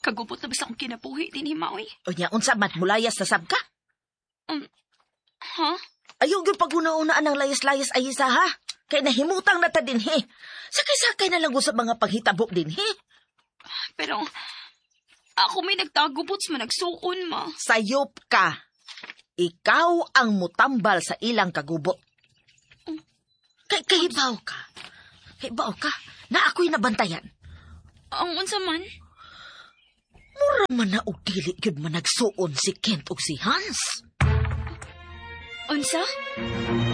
Kagubot na basta akong kinabuhi din himaw eh. O niya, unsa mat mulayas na sab ka? Ha? Ayaw yung pag-una-unaan ng layas-layas ay isa, ha? Kaya nahimutang na ta din, he. Sakay-sakay na lang sa mga paghitabo din, he. Pero, ako may nagtagubots man nagsuon, ma. Sayop ka. Ikaw ang mutambal sa ilang kagubot. Kahibaw ka. Kahibaw ka. Na ako'y nabantayan. Ang unsa man? Mura man na og dili gyud man nagsuon si Kent ug si Hans. Unsa?